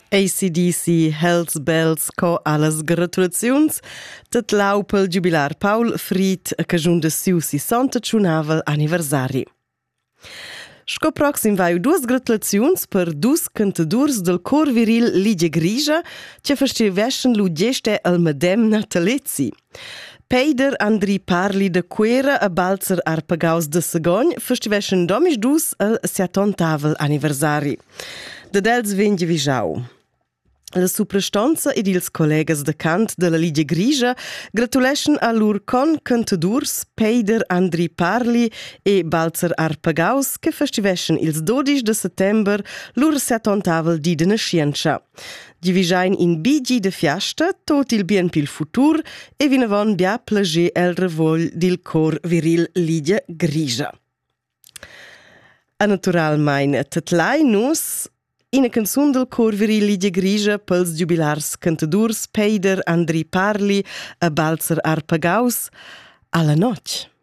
AC/DC Hells Bells co allas gratulaziuns tet lau pel jubilar Paul Fried a cagiun da siu 65 anniversari. Sco proxim vai duas gratulaziuns per dus cantadurs del cor viril Ligia Grischa che festiveschen lu geste al Madem Natalezzi. Peider Andri Parli de Quera a Balzer Arpagaus de Sagogn festiveschen domis dus al 70 anniversari. Da dels vengi visau. La suprastanza ed ils collegas de cant de la Ligia Grischa gratuleschen a lur con cantadurs Peider Andri Parli e Balzer Arpagaus che festiveschen ils 12 de settember lur 70 di de nascienza. Divisain in bigi de fiasta tot il bien pil futur e vinavon bia plager el revol dil cor viril Ligia Grischa. A naturalmein tatlai nus ina canzun del cor viril Ligia Grischa pels jubilars cantadurs Peider Andri Parli a Balzer Arpagaus alla noc.